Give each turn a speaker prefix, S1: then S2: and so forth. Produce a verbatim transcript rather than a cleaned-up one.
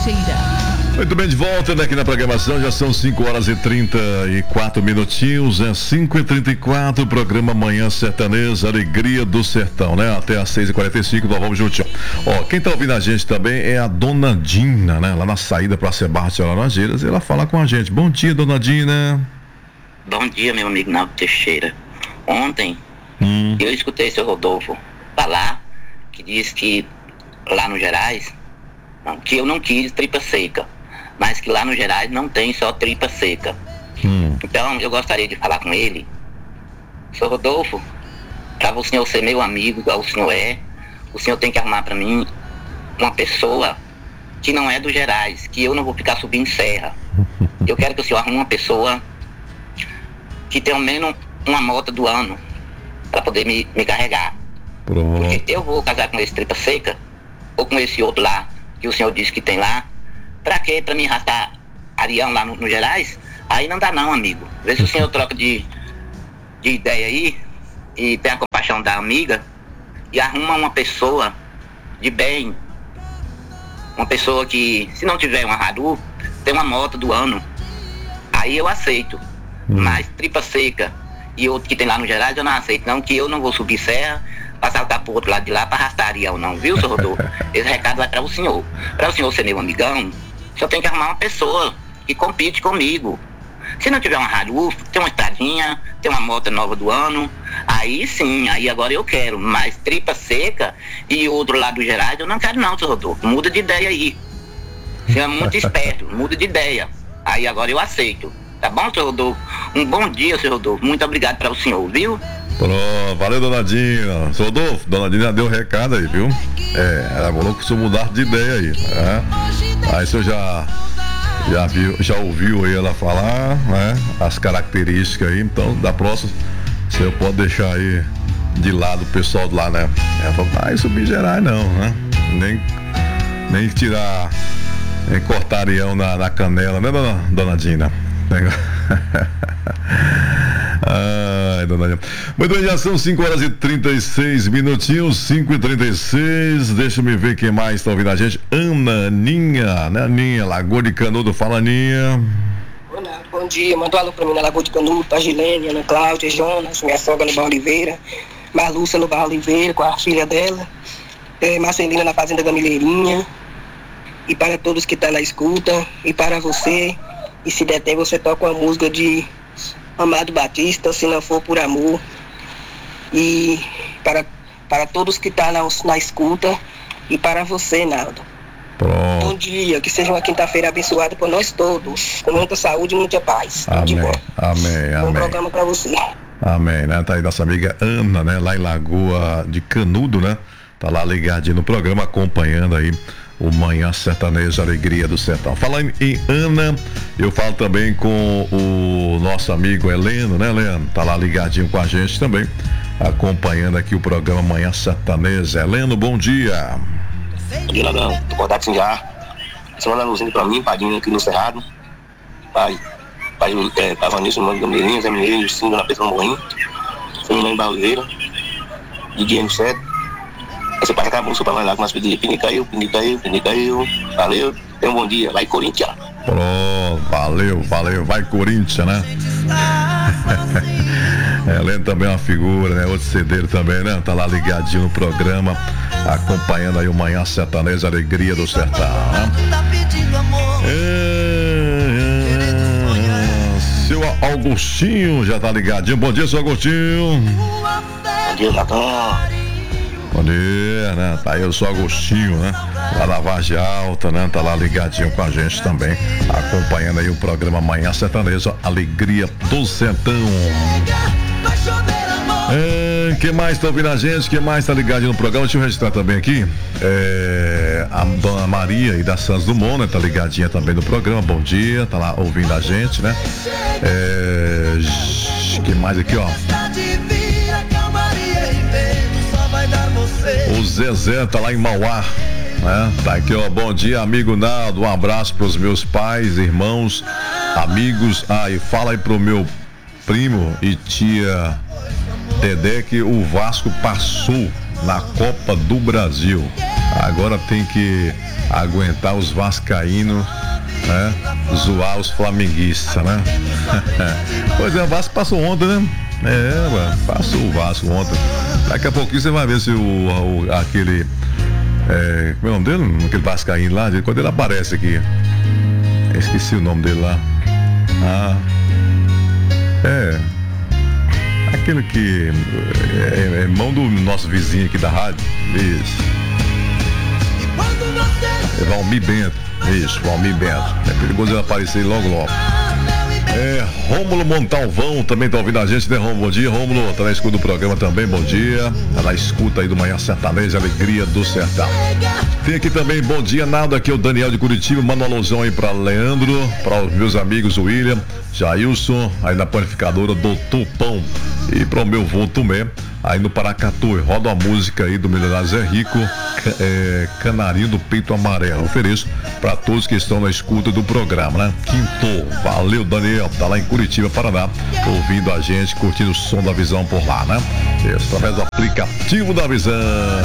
S1: Teixeira.
S2: Muito bem, de volta né, aqui na programação, já são cinco horas e trinta e quatro minutinhos, é cinco e trinta e quatro, programa Manhã Sertaneja, Alegria do Sertão, né? Até às seis e quarenta e cinco, nós vamos juntinho. Ó, quem tá ouvindo a gente também é a Dona Dina, né? Lá na saída pra Sebastião Laranjeiras, ela fala com a gente. Bom dia, Dona Dina.
S3: Bom dia, meu amigo Naldo Teixeira. Ontem, hum. eu escutei seu Rodolfo falar que disse que lá no Gerais, não, que eu não quis tripa seca, mas que lá no Gerais não tem só tripa seca. Hum. Então, eu gostaria de falar com ele. Seu Rodolfo, para o senhor ser meu amigo, igual o senhor é, o senhor tem que arrumar para mim uma pessoa que não é do Gerais, que eu não vou ficar subindo serra. Eu quero que o senhor arrume uma pessoa que tenha ao menos uma moto do ano para poder me, me carregar. Pronto. Porque eu vou casar com esse tripa seca ou com esse outro lá que o senhor disse que tem lá. Pra quê? Pra me arrastar Arião lá no, no Gerais? Aí não dá não, amigo. Vê se o senhor troca de, de ideia aí e tem a compaixão da amiga e arruma uma pessoa de bem. Uma pessoa que, se não tiver uma Haru, tem uma moto do ano. Aí eu aceito. Hum. Mas tripa seca e outro que tem lá no Gerais eu não aceito não, que eu não vou subir serra pra saltar pro outro lado de lá pra arrastar Arião não, viu, senhor Rodolfo? Esse recado vai pra o senhor. Pra o senhor ser meu amigão, o senhor tem que arrumar uma pessoa que compete comigo. Se não tiver uma Haru, tem uma estradinha, tem uma moto nova do ano, aí sim, aí agora eu quero. Mas tripa seca e outro lado do Gerais eu não quero não, senhor Rodolfo. Muda de ideia aí. Você é muito esperto, muda de ideia. Aí agora eu aceito. Tá bom, senhor Rodolfo? Um bom dia, senhor Rodolfo. Muito obrigado para o senhor, viu?
S2: Pronto, valeu, Dona Dina. Seu Rodolfo, Dona Dina já deu recado aí, viu? É, ela falou que o senhor mudar de ideia aí. Né? Aí o senhor já, já, viu, já ouviu aí ela falar, né? As características aí, então da próxima, o senhor pode deixar aí de lado o pessoal de lá, né? Ela falou, ah, subir Gerais não, né? Nem, nem tirar, nem cortar Arião na, na canela, né, Dona, Dona Dina? Ai, dona Dina. Muito bem, já são cinco horas e trinta e seis minutinhos, cinco e trinta e seis. Deixa eu ver quem mais está ouvindo a gente. Ana Aninha, né, Aninha, Lagoa de Canudo. Fala, Aninha.
S4: Olá, bom dia. Manda um alô pra mim na Lagoa de Canudo, pra Gilene, Ana Cláudia, Jonas, minha sogra no Barro Oliveira, Marlúcia no Barro Oliveira, com a filha dela, é, Marcelina na Fazenda Gamileirinha, e para todos que estão tá na escuta, e para você. E se der tempo, você toca uma música de Amado Batista, Se Não For Por Amor. E para, para todos que estão tá na, na escuta, e para você, Naldo.
S2: Pronto.
S4: Bom dia, que seja uma quinta-feira abençoada por nós todos, com muita saúde e muita paz.
S2: Amém, amém, amém.
S4: Bom programa para você.
S2: Amém, né? Tá aí nossa amiga Ana, né? Lá em Lagoa de Canudo, né? Tá lá ligadinho no programa, acompanhando aí o Manhã Sertaneja, Alegria do Sertão. Falando em Ana, eu falo também com o nosso amigo Heleno, né, Heleno? Tá lá ligadinho com a gente também, acompanhando aqui o programa Manhã Sertaneja. Heleno, bom dia.
S5: Bom dia, Ladrão. Tô acordado sem já. Você manda luzinho pra mim, padrinho aqui no Cerrado. Pai, pai, é, pai Vanilson, mano, Gameirinho, Zé Mineiro, Cinco na Pessoa Morrinho. Feminina em Barreira. Didi no Sete. Você passa acabou, só vai lá com as pedidas. Pini caiu, pini caiu, pini caiu. Valeu, tenha um bom dia. Vai, Corinthians.
S2: Pronto, valeu, valeu. Vai, Corinthians, né? Heleno também é uma figura, né? Outro cedeiro também, né? Tá lá ligadinho no programa, acompanhando aí o Manhã Sertaneja, Alegria do Sertão, né? É... Seu Augustinho já tá ligadinho. Bom dia, seu Augustinho.
S5: Bom dia, Ladrão.
S2: Bom dia, né? Tá aí o seu Agostinho, né? Lá na Vargem Alta, né? Tá lá ligadinho com a gente também, acompanhando aí o programa Manhã Sertaneja, Alegria do Sertão. É, quem mais tá ouvindo a gente? Quem mais tá ligadinho no programa? Deixa eu registrar também aqui. É, a Dona Maria e da Santos Dumont, né? Tá ligadinha também no programa. Bom dia, tá lá ouvindo a gente, né? É, quem mais aqui, ó? O Zezé tá lá em Mauá, né? Tá aqui, ó. Bom dia, amigo Naldo. Um abraço pros meus pais, irmãos, amigos. Ah, e fala aí pro meu primo e tia Dedé que o Vasco passou na Copa do Brasil. agora tem que aguentar os vascaínos, né? Zoar os flamenguistas, né? Pois é, o Vasco passou ontem, né? É, mano, passou o Vasco ontem. Daqui a pouquinho você vai ver se o, o aquele é, como é o nome dele? Aquele vascaíno lá, quando ele aparece aqui. Esqueci o nome dele lá. Ah, é aquele que é, é irmão do nosso vizinho aqui da rádio. Isso. É Valmir Bento. Isso, Valmir Bento. É perigoso ele aparecer logo logo. É, Rômulo Montalvão também tá ouvindo a gente, né, Rômulo? Bom dia, Rômulo. Tá na escuta do programa também, bom dia. Tá na escuta aí do Manhã Sertaneja, Alegria do Sertão. Tem aqui também, bom dia, nada, aqui é o Daniel de Curitiba. Manda uma alusão aí pra Leandro, para os meus amigos William, Jailson, aí na panificadora Doutor Pão. E para o meu vô Tomé, aí no Paracatu. Roda a música aí do Milionário Zé Rico, é, Canarinho do Peito Amarelo. Ofereço para todos que estão na escuta do programa, né? Quinto, valeu, Daniel, tá lá em Curitiba, Paraná, ouvindo a gente, curtindo o som da Visão por lá, né? Isso, através do aplicativo da Visão.